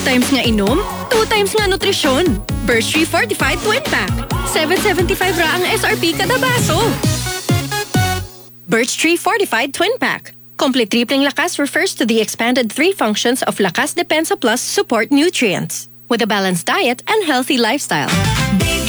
times nga inom, 2 times nga nutrisyon. Birch Tree Fortified Twin Pack. 7.75 ra ang SRP kada baso. Birch Tree Fortified Twin Pack. Complete tripling lakas refers to the expanded 3 functions of Lakas Depensa Plus support nutrients with a balanced diet and healthy lifestyle.